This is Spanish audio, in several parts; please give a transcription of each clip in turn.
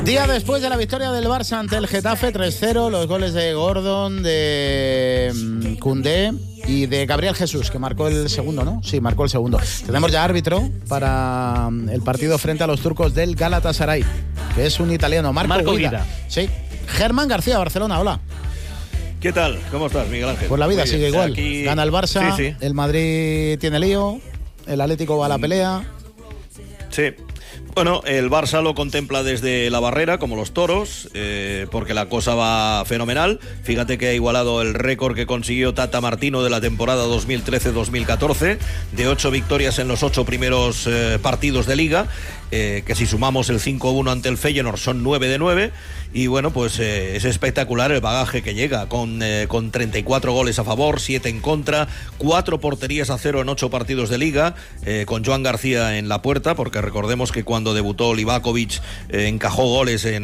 Día después de la victoria del Barça ante el Getafe 3-0, los goles de Gordon, de Koundé y de Gabriel Jesús, que marcó el segundo, ¿no? Sí, marcó el segundo. Tenemos ya árbitro para el partido frente a los turcos del Galatasaray, que es un italiano, Marco Guida. Sí. Germán García, Barcelona, hola. ¿Qué tal? ¿Cómo estás, Miguel Ángel? Pues la vida sigue igual. Aquí... Gana el Barça, sí. El Madrid tiene lío, el Atlético va a la pelea. Sí. Bueno, el Barça lo contempla desde la barrera, como los toros, porque la cosa va fenomenal. Fíjate que ha igualado el récord que consiguió Tata Martino de la temporada 2013-2014, de 8 victorias en los 8 primeros partidos de Liga, que si sumamos el 5-1 ante el Feyenoord son 9 de 9. Y bueno, pues es espectacular el bagaje que llega, con 34 goles a favor, 7 en contra, 4 porterías a 0 en 8 partidos de Liga, con Joan García en la puerta, porque recordemos que cuando debutó Livakovic encajó goles en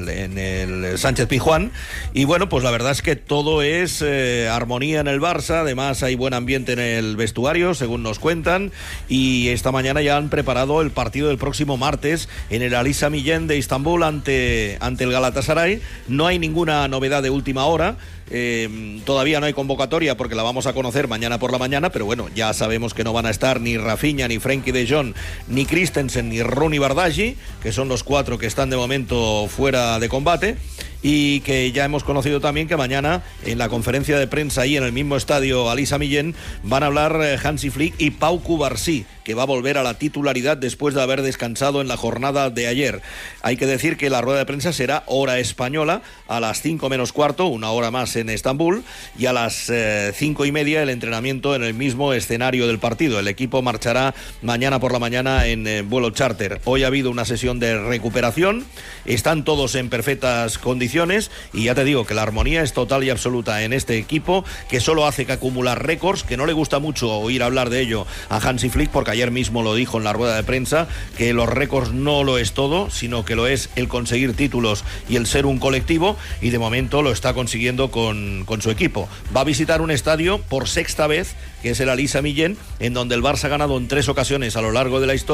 el Sánchez Pizjuán. Y bueno, pues la verdad es que todo es armonía en el Barça. Además hay buen ambiente en el vestuario, según nos cuentan, y esta mañana ya han preparado el partido del próximo martes en el Ali Sami Yen de Estambul ante el Galatasaray. No hay ninguna novedad de última hora. Todavía no hay convocatoria porque la vamos a conocer mañana por la mañana, pero bueno, ya sabemos que no van a estar ni Rafinha, ni Frenkie de Jong, ni Christensen, ni Ronny Bardghji, que son los 4 que están de momento fuera de combate. Y que ya hemos conocido también que mañana en la conferencia de prensa ahí en el mismo estadio Ali Sami Yen van a hablar Hansi Flick y Pau Cubarsí, que va a volver a la titularidad después de haber descansado en la jornada de ayer. Hay que decir que la rueda de prensa será hora española a las 5 menos cuarto, una hora más en Estambul, y a las 5:30 el entrenamiento en el mismo escenario del partido. El equipo marchará mañana por la mañana en vuelo charter. Hoy ha habido una sesión de recuperación, están todos en perfectas condiciones, y ya te digo que la armonía es total y absoluta en este equipo, que solo hace que acumular récords, que no le gusta mucho oír hablar de ello a Hansi Flick, porque ayer mismo lo dijo en la rueda de prensa, que los récords no lo es todo, sino que lo es el conseguir títulos y el ser un colectivo, y de momento lo está consiguiendo con su equipo. Va a visitar un estadio por 6ª vez, que es el Ali Sami Yen, en donde el Barça ha ganado en 3 ocasiones a lo largo de la historia,